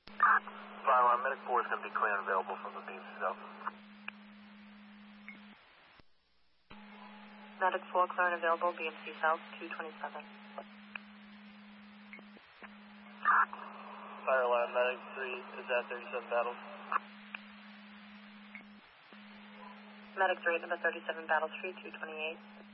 Fire Medic 4 is going to be clear and available from the BMC South. Medic 4 clear and available, BMC South, 227. Fire Alarm Medic 3 is at 37 Battles. Medic 3 at number 37 Battle Street, 228.